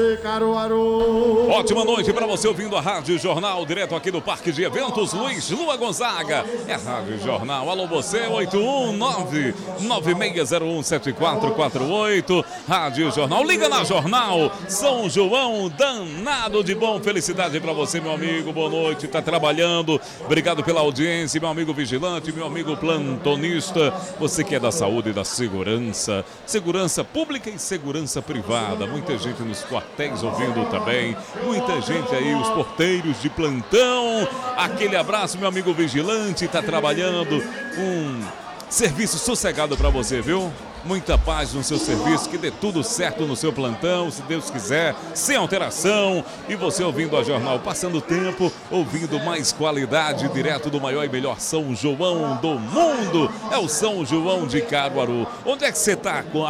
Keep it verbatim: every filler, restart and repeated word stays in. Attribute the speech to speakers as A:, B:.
A: Caruaru.
B: Ótima noite para você ouvindo a Rádio Jornal, direto aqui do Parque de Eventos Luiz Lua Gonzaga. É a Rádio Jornal. Alô você, oito um nove, nove seis zero um, sete quatro quatro oito. Rádio Jornal, liga na Jornal. São João, danado de bom. Felicidade para você, meu amigo. Boa noite, tá trabalhando. Obrigado pela audiência, meu amigo vigilante, meu amigo plantonista. Você que é da saúde e da segurança. Segurança pública e segurança privada. Muita gente nos quartéis ouvindo também, muita gente aí, os porteiros de plantão. Aquele abraço, meu amigo vigilante, tá trabalhando. Um serviço sossegado para você, viu? Muita paz no seu serviço, que dê tudo certo no seu plantão, se Deus quiser, sem alteração. E você ouvindo a Jornal, passando tempo, ouvindo mais qualidade, direto do maior e melhor São João do mundo. É o São João de Caruaru. Onde é que você tá com a